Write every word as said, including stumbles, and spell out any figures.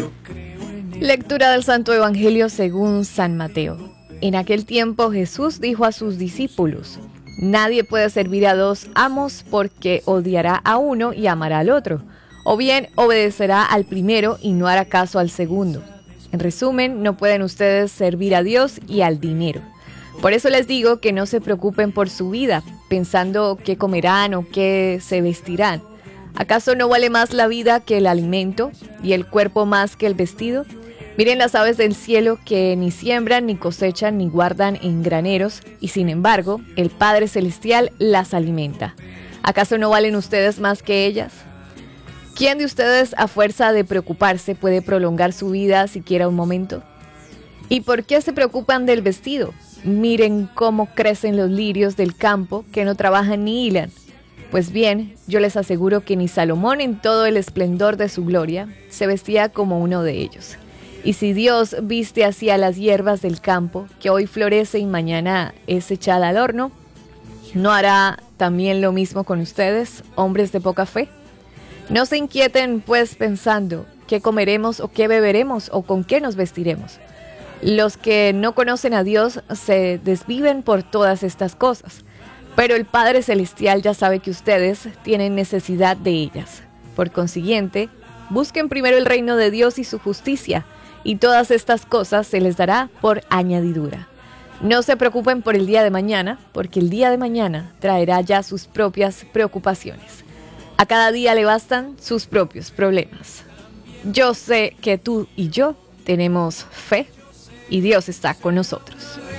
Lectura del Santo Evangelio según San Mateo. En aquel tiempo Jesús dijo a sus discípulos: nadie puede servir a dos amos, porque odiará a uno y amará al otro, o bien obedecerá al primero y no hará caso al segundo. En resumen, no pueden ustedes servir a Dios y al dinero. Por eso les digo que no se preocupen por su vida, pensando qué comerán o qué se vestirán. ¿Acaso no vale más la vida que el alimento y el cuerpo más que el vestido? Miren las aves del cielo, que ni siembran, ni cosechan, ni guardan en graneros, y sin embargo, el Padre Celestial las alimenta. ¿Acaso no valen ustedes más que ellas? ¿Quién de ustedes, a fuerza de preocuparse, puede prolongar su vida siquiera un momento? ¿Y por qué se preocupan del vestido? Miren cómo crecen los lirios del campo, que no trabajan ni hilan. Pues bien, yo les aseguro que ni Salomón, en todo el esplendor de su gloria, se vestía como uno de ellos. Y si Dios viste así a las hierbas del campo, que hoy florece y mañana es echada al horno, ¿no hará también lo mismo con ustedes, hombres de poca fe? No se inquieten, pues, pensando qué comeremos o qué beberemos o con qué nos vestiremos. Los que no conocen a Dios se desviven por todas estas cosas, pero el Padre Celestial ya sabe que ustedes tienen necesidad de ellas. Por consiguiente, busquen primero el reino de Dios y su justicia, y todas estas cosas se les dará por añadidura. No se preocupen por el día de mañana, porque el día de mañana traerá ya sus propias preocupaciones. A cada día le bastan sus propios problemas. Yo sé que tú y yo tenemos fe, y Dios está con nosotros.